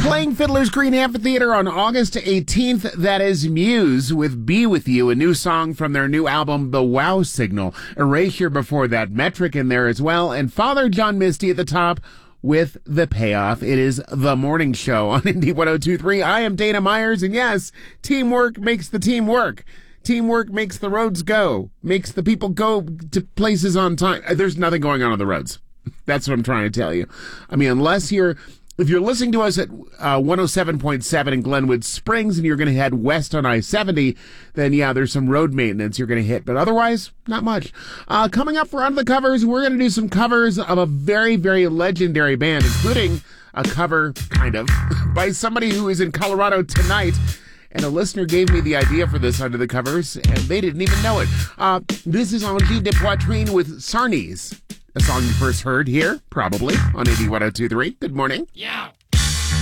Playing Fiddler's Green Amphitheater on August 18th, that is Muse with Be With You, a new song from their new album, The Wow Signal. Erasure before that, Metric in there as well, and Father John Misty at the top with The Payoff. It is The Morning Show on Indie 102.3. I am Dana Myers, and yes, teamwork makes the team work. Teamwork makes the roads go, makes the people go to places on time. There's nothing going on the roads. That's what I'm trying to tell you. I mean, if you're listening to us at 107.7 in Glenwood Springs and you're going to head west on I-70, then yeah, there's some road maintenance you're going to hit. But otherwise, not much. Coming up for Under the Covers, we're going to do some covers of a very, very legendary band, including a cover, kind of, by somebody who is in Colorado tonight. And a listener gave me the idea for this Under the Covers, and they didn't even know it. This is Angie de Poitrine with Sarnies, a song you first heard here, probably, on 102.3. Good morning. Yeah.